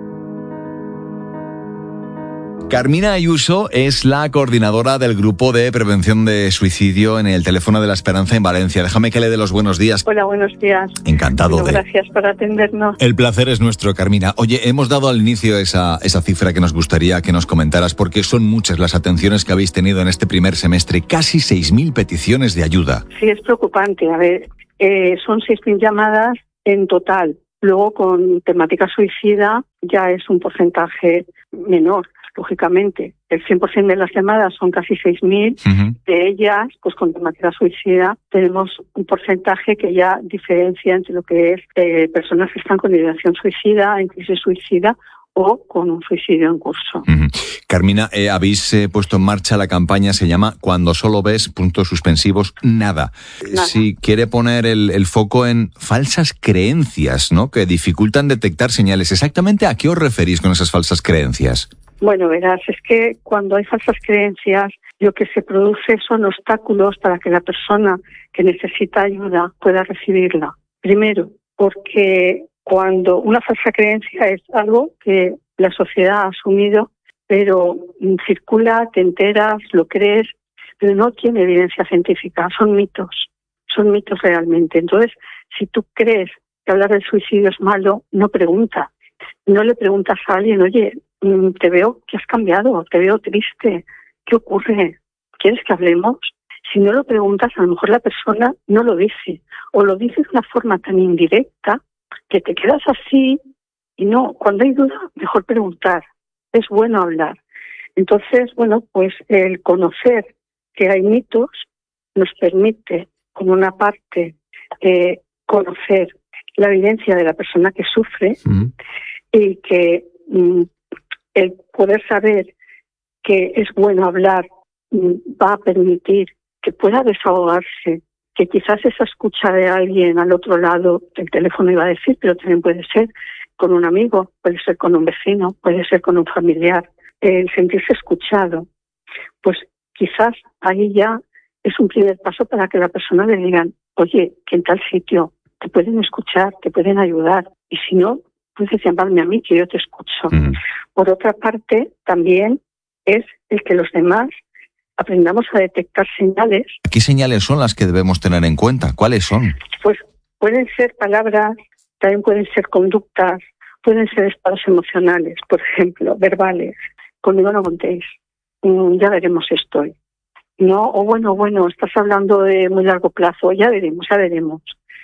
Carmina Ayuso es la coordinadora del Grupo de Prevención de Suicidio en el Teléfono de la Esperanza en Valencia. Déjame que le dé los buenos días. Hola, buenos días. Encantado bueno, de... Gracias por atendernos. El placer es nuestro, Carmina. Oye, hemos dado al inicio esa, esa cifra que nos gustaría que nos comentaras, porque son muchas las atenciones que habéis tenido en este primer semestre. Casi seis mil peticiones de ayuda. Sí, es preocupante. A ver, eh, son seis mil llamadas en total. Luego, con temática suicida, ya es un porcentaje menor. Lógicamente, el cien por ciento de las llamadas son casi seis mil, uh-huh. De ellas, pues con temática suicida, tenemos un porcentaje que ya diferencia entre lo que es eh, personas que están con ideación suicida, en crisis suicida o con un suicidio en curso. Uh-huh. Carmina, eh, habéis eh, puesto en marcha la campaña, se llama Cuando solo ves, puntos suspensivos, nada. nada. Si quiere poner el, el foco en falsas creencias, ¿no?, que dificultan detectar señales. ¿Exactamente a qué os referís con esas falsas creencias? Bueno, verás, es que cuando hay falsas creencias, lo que se produce son obstáculos para que la persona que necesita ayuda pueda recibirla. Primero, porque cuando una falsa creencia es algo que la sociedad ha asumido, pero circula, te enteras, lo crees, pero no tiene evidencia científica, son mitos, son mitos realmente. Entonces, si tú crees que hablar del suicidio es malo, no pregunta. No le preguntas a alguien, oye, te veo que has cambiado, te veo triste, ¿qué ocurre? ¿Quieres que hablemos? Si no lo preguntas, a lo mejor la persona no lo dice, o lo dice de una forma tan indirecta que te quedas así, y no, cuando hay duda, mejor preguntar, es bueno hablar. Entonces, bueno, pues el conocer que hay mitos nos permite, como una parte, eh, conocer la evidencia de la persona que sufre, mm. y que mm, el poder saber que es bueno hablar mm, va a permitir que pueda desahogarse, que quizás esa escucha de alguien al otro lado del teléfono iba a decir, pero también puede ser con un amigo, puede ser con un vecino, puede ser con un familiar, el sentirse escuchado, pues quizás ahí ya es un primer paso para que la persona le digan, oye, que en tal sitio te pueden escuchar, te pueden ayudar, y si no, puedes llamarme a mí que yo te escucho. Uh-huh. Por otra parte, también es el que los demás aprendamos a detectar señales. ¿Qué señales son las que debemos tener en cuenta? ¿Cuáles son? Pues pueden ser palabras, también pueden ser conductas, pueden ser estados emocionales, por ejemplo, verbales. Conmigo no contéis, mm, ya veremos si estoy. No, o bueno, bueno, estás hablando de muy largo plazo, ya veremos, ya veremos.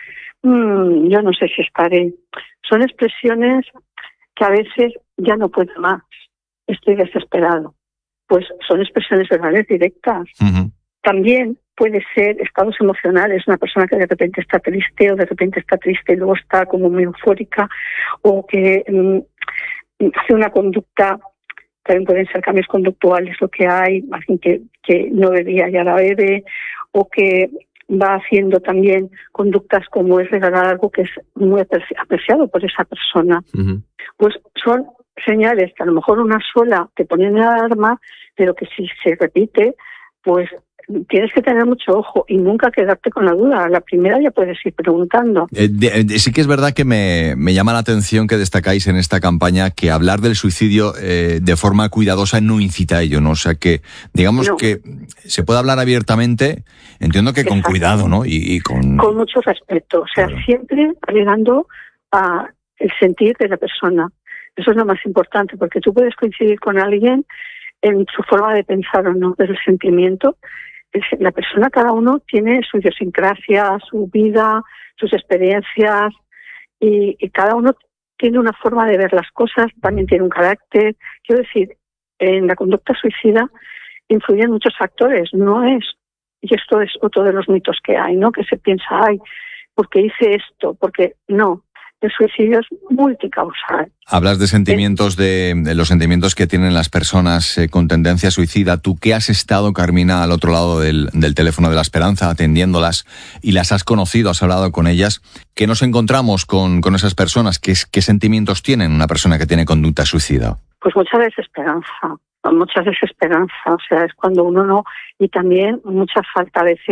Mm, yo no sé si estaré. Son expresiones que a veces ya no puedo más, estoy desesperado. Pues son expresiones verbales directas. Uh-huh. También puede ser estados emocionales, una persona que de repente está triste o de repente está triste y luego está como muy eufórica, o que mm, hace una conducta, también pueden ser cambios conductuales lo que hay, alguien que, que no bebía y ahora bebe, o que va haciendo también conductas como es regalar algo que es muy apreciado por esa persona. Uh-huh. Pues son señales que a lo mejor una sola te pone en alarma, pero que si se repite, pues tienes que tener mucho ojo y nunca quedarte con la duda. A la primera ya puedes ir preguntando. Eh, de, de, sí que es verdad que me, me llama la atención que destacáis en esta campaña que hablar del suicidio eh, de forma cuidadosa no incita a ello, ¿no? O sea que, digamos no. que se puede hablar abiertamente, entiendo que Exacto. con cuidado, ¿no? Y, y con... Con mucho respeto, o sea, claro. siempre llegando a el sentir de la persona. Eso es lo más importante, porque tú puedes coincidir con alguien en su forma de pensar o no, pero el sentimiento, la persona, cada uno tiene su idiosincrasia, su vida, sus experiencias, y, y cada uno tiene una forma de ver las cosas, también tiene un carácter. Quiero decir, en la conducta suicida influyen muchos factores, no es, y esto es otro de los mitos que hay, ¿no? Que se piensa, ay, porque hice esto, porque no. El suicidio es multicausal. Hablas de sentimientos, de, de los sentimientos que tienen las personas eh, con tendencia suicida. Tú que has estado, Carmina, al otro lado del, del teléfono de la esperanza, atendiéndolas, y las has conocido, has hablado con ellas, ¿qué nos encontramos con, con esas personas? ¿Qué, ¿Qué sentimientos tienen una persona que tiene conducta suicida? Pues mucha desesperanza, mucha desesperanza. O sea, es cuando uno no... Y también mucha falta a veces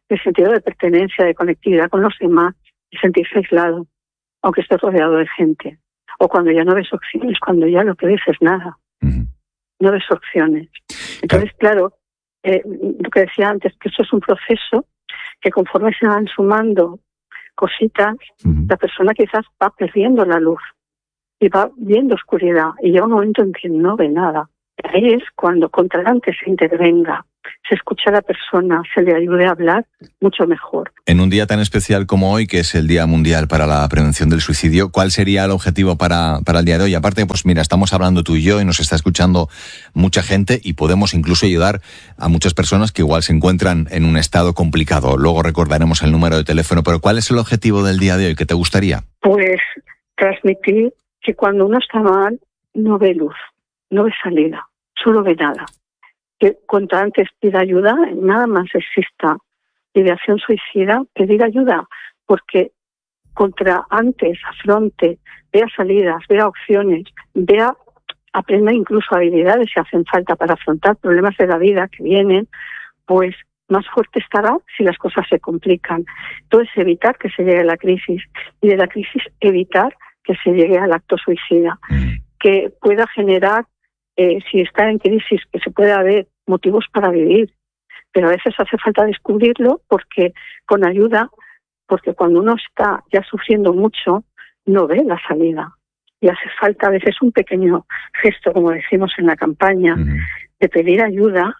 el sentido de pertenencia, de conectividad con los demás, y sentirse aislado, aunque estés rodeado de gente. O cuando ya no ves opciones, cuando ya lo que ves es nada. Uh-huh. No ves opciones. Entonces, claro, eh, lo que decía antes, que eso es un proceso que conforme se van sumando cositas, uh-huh. la persona quizás va perdiendo la luz y va viendo oscuridad y llega un momento en que no ve nada. Ahí es cuando contra antes se intervenga, se escucha a la persona, se le ayude a hablar mucho mejor. En un día tan especial como hoy, que es el Día Mundial para la Prevención del Suicidio, ¿cuál sería el objetivo para, para el día de hoy? Aparte, pues mira, estamos hablando tú y yo y nos está escuchando mucha gente y podemos incluso ayudar a muchas personas que igual se encuentran en un estado complicado. Luego recordaremos el número de teléfono, pero ¿cuál es el objetivo del día de hoy? ¿Qué te gustaría? Pues transmitir que cuando uno está mal no ve luz, no ve salida, solo ve nada. Que cuanto antes pida ayuda, nada más exista ideación suicida, pedir ayuda, porque contra antes afronte, vea salidas, vea opciones, vea, aprenda incluso habilidades si hacen falta para afrontar problemas de la vida que vienen, pues más fuerte estará si las cosas se complican. Entonces, evitar que se llegue a la crisis y de la crisis evitar que se llegue al acto suicida, que pueda generar, eh, si está en crisis, que se pueda haber motivos para vivir, pero a veces hace falta descubrirlo porque con ayuda, porque cuando uno está ya sufriendo mucho, no ve la salida. Y hace falta a veces un pequeño gesto, como decimos en la campaña, uh-huh. de pedir ayuda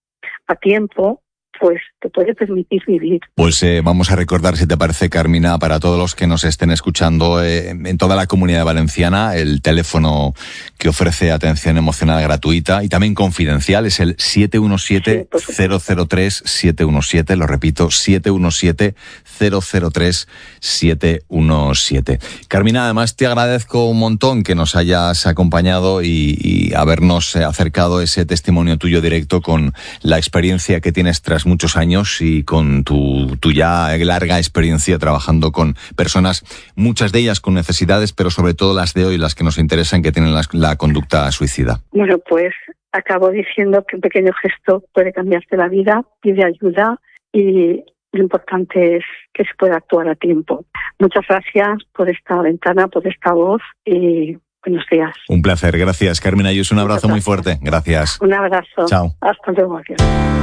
a tiempo, pues te puede permitir vivir. Pues eh, vamos a recordar, si te parece, Carmina, para todos los que nos estén escuchando eh, en toda la Comunidad Valenciana, el teléfono que ofrece atención emocional gratuita y también confidencial es el siete uno siete, cero cero tres, siete uno siete, lo repito, siete uno siete, cero cero tres, siete uno siete. Carmina, además te agradezco un montón que nos hayas acompañado y, y habernos acercado ese testimonio tuyo directo con la experiencia que tienes tras muchos años y con tu, tu ya larga experiencia trabajando con personas, muchas de ellas con necesidades, pero sobre todo las de hoy, las que nos interesan, que tienen la, la conducta suicida. Bueno, pues acabo diciendo que un pequeño gesto puede cambiarte la vida, pide ayuda y lo importante es que se pueda actuar a tiempo. Muchas gracias por esta ventana, por esta voz y buenos días. Un placer, gracias, Carmina. Y es un abrazo muy fuerte. Gracias. Un abrazo. Chao. Hasta luego. Adiós.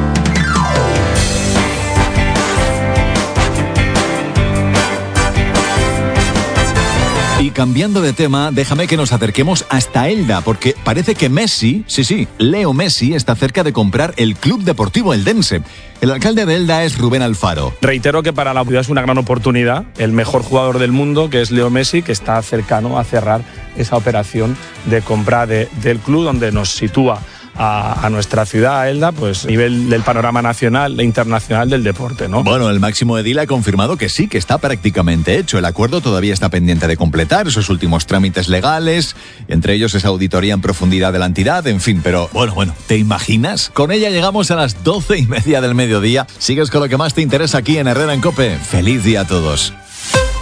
Y cambiando de tema, déjame que nos acerquemos hasta Elda, porque parece que Messi, sí, sí, Leo Messi, está cerca de comprar el Club Deportivo Eldense. El alcalde de Elda es Rubén Alfaro. Reitero que para la ciudad es una gran oportunidad. El mejor jugador del mundo, que es Leo Messi, que está cercano a cerrar esa operación de compra de, del club, donde nos sitúa A, a nuestra ciudad, a Elda, pues a nivel del panorama nacional e internacional del deporte, ¿no? Bueno, el máximo edil ha confirmado que sí, que está prácticamente hecho. El acuerdo todavía está pendiente de completar esos últimos trámites legales, entre ellos esa auditoría en profundidad de la entidad, en fin, pero bueno, bueno, ¿te imaginas? Con ella llegamos a las doce y media del mediodía. Sigues con lo que más te interesa aquí en Herrera en COPE. ¡Feliz día a todos!